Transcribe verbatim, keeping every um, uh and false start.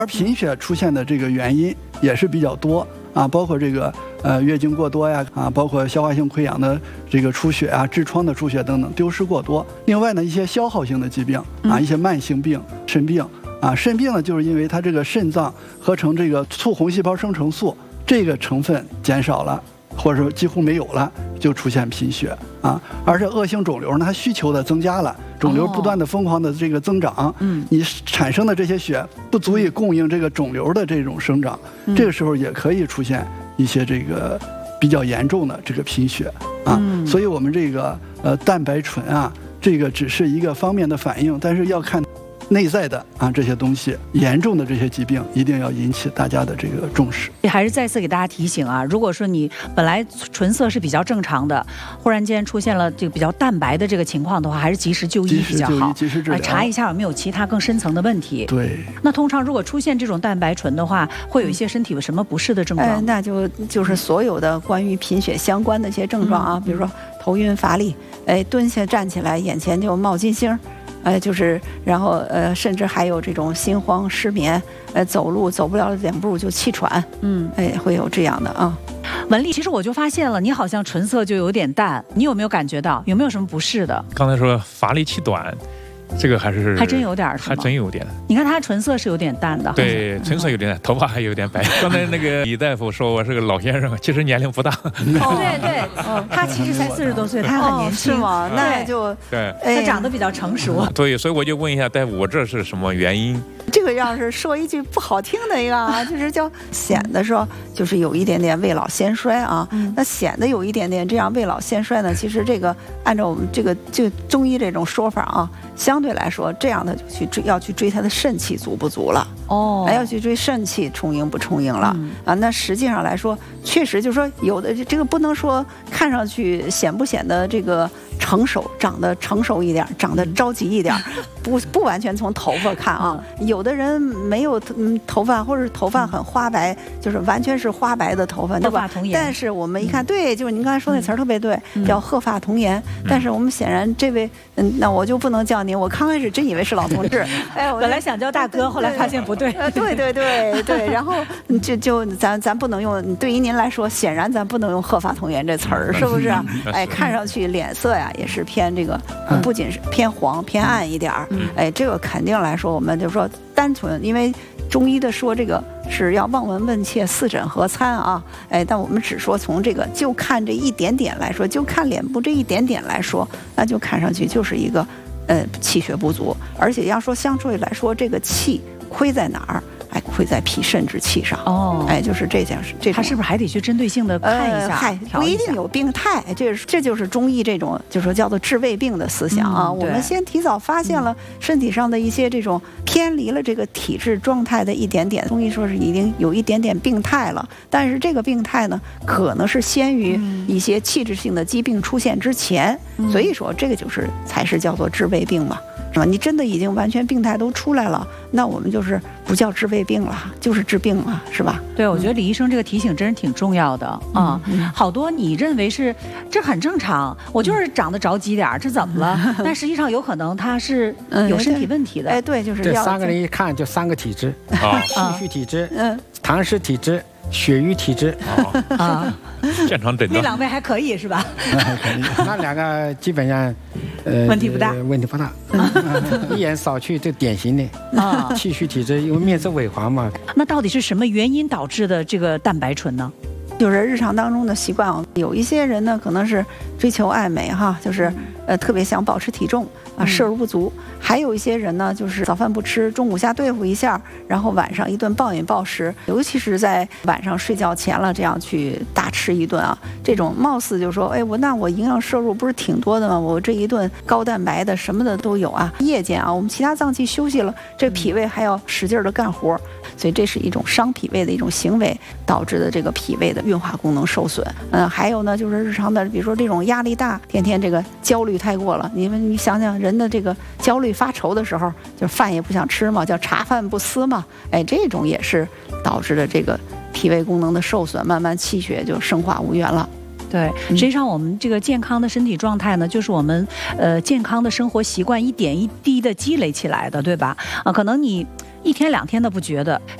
而贫血出现的这个原因也是比较多啊，包括这个呃月经过多呀啊，包括消化性溃疡的这个出血啊，痔疮的出血等等，丢失过多。另外呢，一些消耗性的疾病啊，一些慢性病、肾病啊，肾病呢，就是因为它这个肾脏合成这个促红细胞生成素这个成分减少了，或者说几乎没有了，就出现贫血啊。而且恶性肿瘤呢，它需求的增加了。肿瘤不断的疯狂的这个增长，嗯，你产生的这些血不足以供应这个肿瘤的这种生长，嗯、这个时候也可以出现一些这个比较严重的这个贫血啊。嗯、所以我们这个呃蛋白醇啊，这个只是一个方面的反应，但是要看内在的啊这些东西，严重的这些疾病一定要引起大家的这个重视。 还是再次给大家提醒啊，如果说你本来唇色是比较正常的，忽然间出现了这个比较淡白的这个情况的话，还是及时就医比较好， 及时治疗， 查一下有没有其他更深层的问题。 对。 那通常如果出现这种蛋白醇的话，会有一些身体有什么不适的症状？ 呃、那就就是所有的关于贫血相关的一些症状啊，嗯、比如说头晕乏力，哎，蹲下站起来眼前就冒金星。呃，就是，然后呃，甚至还有这种心慌、失眠，呃，走路走不了两步就气喘，嗯，哎，会有这样的啊。 文丽，其实我就发现了，你好像唇色就有点淡，你有没有感觉到？有没有什么不适的？ 刚才说乏力气短。这个还是还真有点， 还真有点。 你看他唇色是有点淡的， 对，唇色有点淡，头发还有点白。刚才那个李大夫说我是个老先生，其实年龄不大。 哦，对对，他其实才四十多岁，他很年轻， 是吗？那就对， 他长得比较成熟。 对，所以我就问一下大夫，我这是什么原因？ 这个要是说一句不好听的一个啊，就是叫显得说就是有一点点未老先衰啊。嗯、那显得有一点点这样未老先衰呢，其实这个按照我们这个就中医这种说法啊，相对来说这样的就去追要去追他的肾气足不足了。哦，还要去追肾气充盈不充盈了、嗯、啊？那实际上来说，确实就是说有的这个不能说看上去显不显得这个成熟，长得成熟一点，长得着急一点，不不完全从头发看啊。有的人没有嗯头发，或者头发很花白，就是完全是花白的头发， 鹤发童颜。 但是我们一看，对，就是您刚才说那词儿特别对，叫鹤发童颜。但是我们显然这位，嗯，那我就不能叫您，我刚开始真以为是老同志， 哎，我本来想叫大哥，后来发现不对。 呃，对对对对，然后就就咱咱不能用，对于您来说，显然咱不能用鹤发童颜这词儿，是不是？哎，看上去脸色呀也是偏这个，不仅是偏黄偏暗一点儿，哎，这个肯定来说，我们就说单纯，因为中医的说这个是要望闻问切四诊合参啊，哎，但我们只说从这个就看这一点点来说，就看脸部这一点点来说，那就看上去就是一个呃气血不足，而且要说相对来说这个气亏在哪儿？哎，亏在脾肾之气上哦，哎，就是这件事，这他是不是还得去针对性的看一下？ 嗨、呃，不一定有病态，这是这就是中医这种就是说叫做治未病的思想啊。嗯、我们先提早发现了身体上的一些这种偏离了这个体质状态的一点点，中医说是已经有一点点病态了，但是这个病态呢，可能是先于一些器质性的疾病出现之前，嗯、所以说这个就是才是叫做治未病嘛。是吧？你真的已经完全病态都出来了，那我们就是不叫治未病了，就是治病了，是吧？ 对，我觉得李医生这个提醒真是挺重要的啊、嗯嗯。好多你认为是这很正常，我就是长得着急点儿，这怎么了？但实际上有可能他是有身体问题的。 哎，对，就是这三个人一看就三个体质啊，气虚体质，嗯，痰湿体质。血瘀体质啊，现场诊断那两位还可以是吧？ 可以，那两个基本上呃问题不大， 问题不大，一眼扫去这典型的啊气虚体质，因为面色萎黄嘛。 那到底是什么原因导致的这个蛋白醇呢？ 就是日常当中的习惯啊，有一些人呢可能是追求爱美哈，就是呃特别想保持体重啊，摄入不足；还有一些人呢就是早饭不吃，中午瞎对付一下，然后晚上一顿暴饮暴食，尤其是在晚上睡觉前了这样去大吃一顿啊，这种貌似就说，哎我那我营养摄入不是挺多的吗？我这一顿高蛋白的什么的都有啊，夜间啊我们其他脏器休息了，这脾胃还要使劲的干活。所以这是一种伤脾胃的一种行为导致的这个脾胃的运化功能受损。嗯，还有呢，就是日常的，比如说这种压力大，天天这个焦虑太过了。你们你想想，人的这个焦虑发愁的时候，就饭也不想吃嘛，叫茶饭不思嘛。哎，这种也是导致的这个脾胃功能的受损，慢慢气血就生化无源了。 对，实际上我们这个健康的身体状态呢，就是我们呃健康的生活习惯一点一滴的积累起来的，对吧？啊，可能你一天两天的不觉得。